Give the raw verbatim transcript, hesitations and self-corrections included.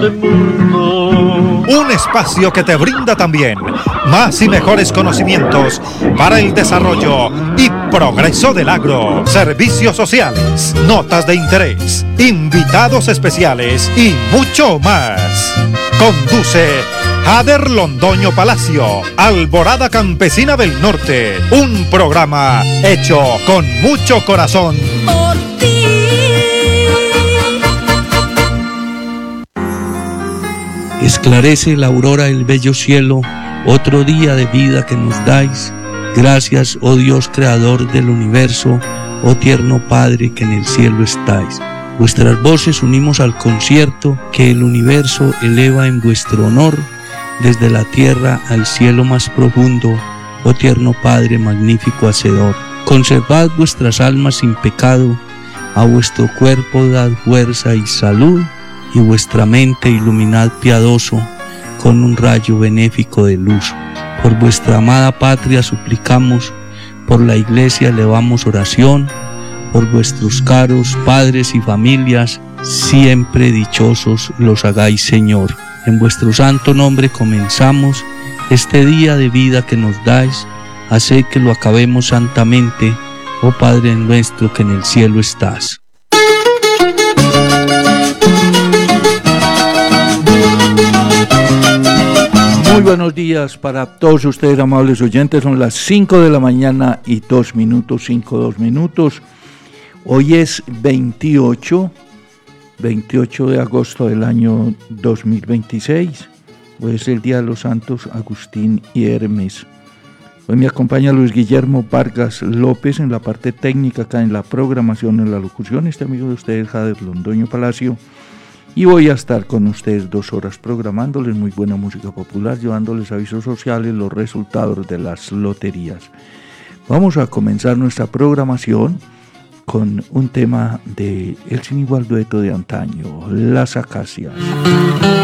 Un espacio que te brinda también más y mejores conocimientos para el desarrollo y progreso del agro. Servicios sociales, notas de interés, invitados especiales y mucho más. Conduce Jader Londoño Palacio, Alborada Campesina del Norte. Un programa hecho con mucho corazón. Por ti. Esclarece la aurora el bello cielo, otro día de vida que nos dais. Gracias, oh Dios creador del universo, oh tierno Padre que en el cielo estáis. Vuestras voces unimos al concierto que el universo eleva en vuestro honor, desde la tierra al cielo más profundo, oh tierno Padre magnífico hacedor. Conservad vuestras almas sin pecado, a vuestro cuerpo dad fuerza y salud, y vuestra mente iluminad piadoso con un rayo benéfico de luz. Por vuestra amada patria suplicamos, por la iglesia elevamos oración, por vuestros caros padres y familias, siempre dichosos los hagáis, Señor. En vuestro santo nombre comenzamos este día de vida que nos dais, haced que lo acabemos santamente, oh Padre nuestro que en el cielo estás. Muy buenos días para todos ustedes, amables oyentes. Son las cinco de la mañana y dos minutos, cinco, dos minutos. Hoy es veintiocho, veintiocho de agosto del año dos mil veintiséis. Hoy es el Día de los Santos Agustín y Hermes. Hoy me acompaña Luis Guillermo Vargas López en la parte técnica, acá en la programación, en la locución. Este amigo de ustedes, Jader Londoño Palacio. Y voy a estar con ustedes dos horas programándoles muy buena música popular, llevándoles avisos sociales, los resultados de las loterías. Vamos a comenzar nuestra programación con un tema de el sin igual dueto de antaño, Las Acacias.